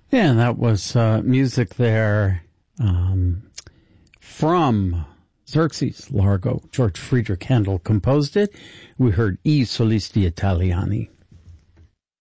Yeah, and that was music there from Xerxes, Largo. George Friedrich Handel composed it. We heard I Solisti Italiani.